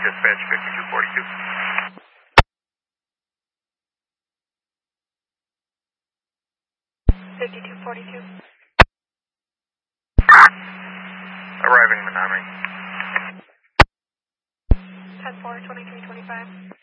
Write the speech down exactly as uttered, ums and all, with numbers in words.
dispatch fifty-two forty-two. fifty-two forty-two. Arriving Menominee. ten four, twenty-three twenty-five.